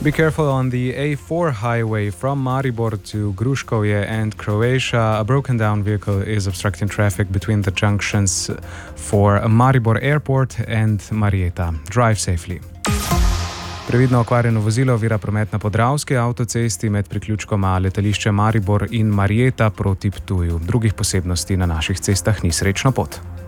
Be careful on the A4 highway from Maribor to Gruškovje and Croatia. A broken down vehicle is obstructing traffic between the junctions for Maribor Airport and Marieta. Drive safely. Previdno okvarjeno vozilo ovira promet na Podravski avtocesti med priključkoma letališče Maribor in Marieta proti Ptuju. Drugih posebnosti na naših cestah ni. Srečno pot.